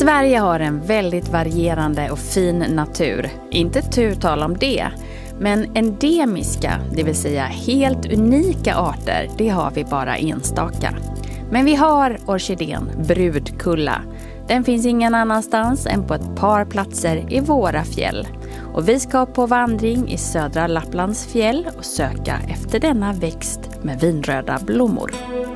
Sverige har en väldigt varierande och fin natur. Inte tu tal om det. Men endemiska, det vill säga helt unika arter, det har vi bara enstaka. Men vi har orkidén brudkulla. Den finns ingen annanstans än på ett par platser i våra fjäll. Och vi ska på vandring i södra Lapplands fjäll och söka efter denna växt med vinröda blommor.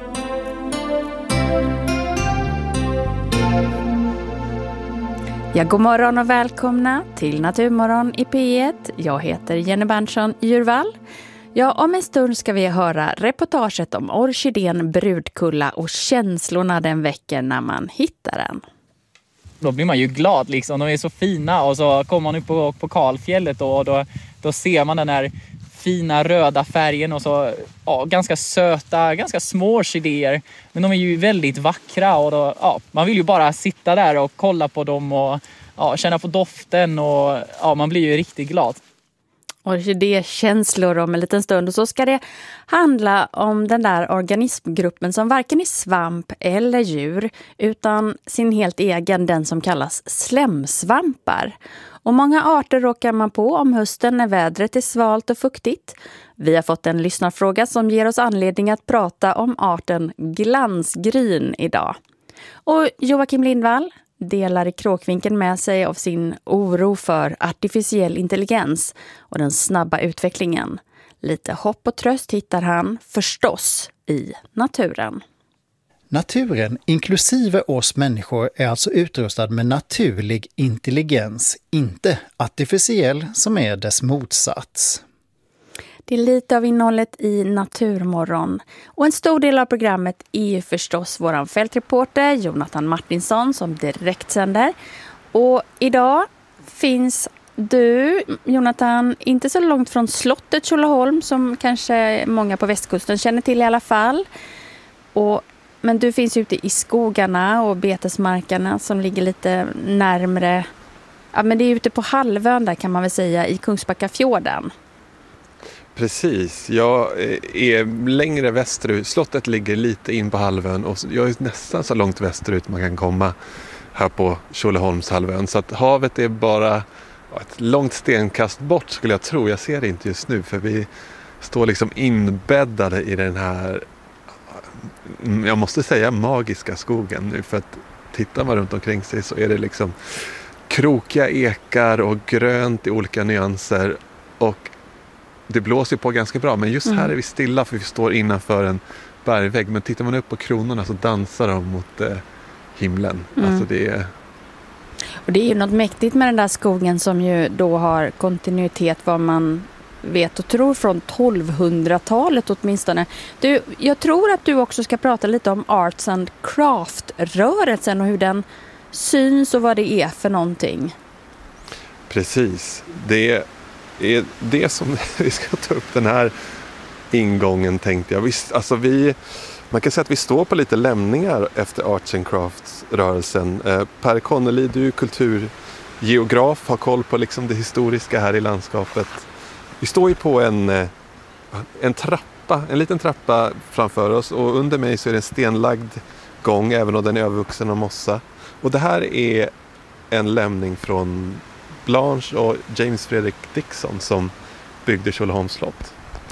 Ja, god morgon och välkomna till Naturmorgon i P1. Jag heter Jenny Berntsson Djurvall. Ja, om en stund ska vi höra reportaget om orkidén brudkulla och känslorna den väcker när man hittar den. Då blir man ju glad liksom, de är så fina och så kommer man upp på kalfjället och då ser man den här fina röda färgen och så ganska söta, ganska små orkidéer. Men de är ju väldigt vackra och man vill ju bara sitta där och kolla på dem och känna på doften och man blir ju riktigt glad. Orkidékänslor om en liten stund, och så ska det handla om den där organismgruppen som varken är svamp eller djur utan sin helt egen, den som kallas slemsvampar. Och många arter råkar man på om hösten när vädret är svalt och fuktigt. Vi har fått en lyssnarfråga som ger oss anledning att prata om arten glansgryn idag. Och Joakim Lindvall delar i Kråkvinkeln med sig av sin oro för artificiell intelligens och den snabba utvecklingen. Lite hopp och tröst hittar han förstås i naturen. Naturen, inklusive oss människor, är alltså utrustad med naturlig intelligens, inte artificiell som är dess motsats. Det är lite av innehållet i Naturmorgon. Och en stor del av programmet är ju förstås våran fältreporter Jonathan Martinsson som direkt sänder. Och idag finns du, Jonathan, inte så långt från slottet Tjolöholm som kanske många på västkusten känner till i alla fall. Men du finns ute i skogarna och betesmarkerna som ligger lite närmre. Ja, men det är ute på halvön där kan man väl säga, i Kungsbackafjorden. Precis, jag är längre västerut. Slottet ligger lite in på halvön och jag är nästan så långt västerut man kan komma här på Tjolöholmshalvön. Så att havet är bara ett långt stenkast bort skulle jag tro. Jag ser det inte just nu för vi står liksom inbäddade i den här, jag måste säga, magiska skogen nu. För att tittar man runt omkring sig så är det liksom krokiga ekar och grönt i olika nyanser och det blåser på ganska bra, men just här är vi stilla för vi står innanför en bergvägg. Men tittar man upp på kronorna så dansar de mot himlen. Alltså Och det är ju något mäktigt med den där skogen som ju då har kontinuitet vad man vet och tror från 1200-talet åtminstone. Jag tror att du också ska prata lite om Arts and Craft-rörelsen och hur den syns och vad det är för någonting. Precis, det är det som vi ska ta upp den här ingången tänkte jag. Visst, alltså man kan säga att vi står på lite lämningar efter Arts and Crafts-rörelsen. Per Connolly, du är kulturgeograf, har koll på liksom det historiska här i landskapet. Vi står ju på en liten trappa framför oss och under mig så är det en stenlagd gång även om den är övervuxen av mossa. Och det här är en lämning från Blanche och James Frederick Dixon som byggde Tjolöholms slott.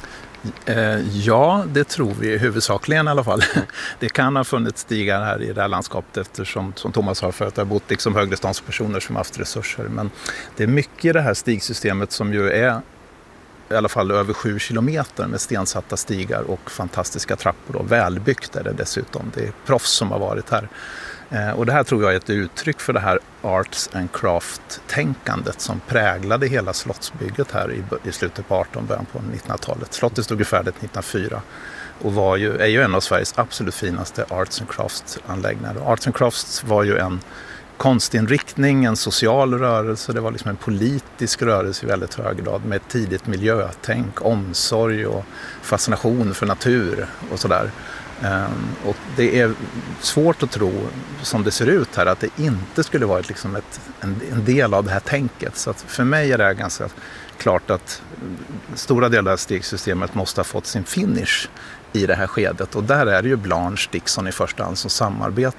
Ja, det tror vi huvudsakligen i alla fall. Det kan ha funnits stigar här i det här landskapet eftersom, som Thomas har förut, det har bott liksom högreståndspersoner som haft resurser. Men det är mycket i det här stigsystemet som ju är i alla fall över 7 kilometer med stensatta stigar och fantastiska trappor. Och välbyggt är det dessutom. Det är proffs som har varit här. Och det här tror jag är ett uttryck för det här Arts and Craft-tänkandet som präglade hela slottsbygget här i slutet på 1800-talet, början på 1900-talet. Slottet stod ju färdigt 1904 och är ju en av Sveriges absolut finaste Arts and Crafts-anläggningar. Arts and Crafts var ju en konstinriktning, en social rörelse, det var liksom en politisk rörelse i väldigt hög grad med ett tidigt miljötänk, omsorg och fascination för natur och sådär. Och det är svårt att tro som det ser ut här att det inte skulle vara liksom en del av det här tänket. Så att för mig är det ganska klart att stora delar av stegsystemet måste ha fått sin finish i det här skedet. Och där är det ju Blanche Dixon i första hand som samarbetar